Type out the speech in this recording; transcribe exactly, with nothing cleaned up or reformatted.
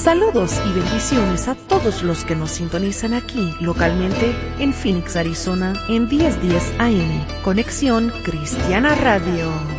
Saludos y bendiciones a todos los que nos sintonizan aquí localmente en Phoenix, Arizona, en diez diez A M. Conexión Cristiana Radio.